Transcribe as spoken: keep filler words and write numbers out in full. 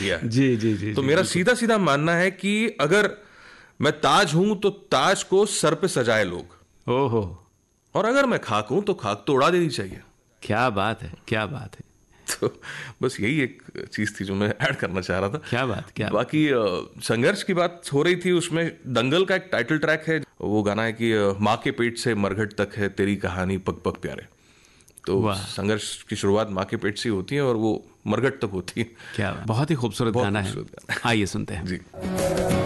दिया है। जी जी जी तो जी, मेरा सीधा सीधा मानना है कि अगर मैं ताज हूं तो ताज को सर पे सजाए लोग, ओहो, और अगर मैं खाक हूं तो खाक तो उड़ा देनी चाहिए। क्या बात है, क्या बात है, तो बस यही एक चीज थी जो मैं ऐड करना चाह रहा था। क्या बात, क्या बाकी अ, संघर्ष की बात हो रही थी, उसमें दंगल का एक टाइटल ट्रैक है, वो गाना है कि अ, माँ के पेट से मरघट तक है तेरी कहानी पग पग प्यारे। तो वाह, संघर्ष की शुरुआत माँ के पेट से होती है और वो मरघट तक होती है। क्या बात, बहुत ही खूबसूरत बहुत गाना है। खूबसूरत गाना है। आइए सुनते हैं। जी।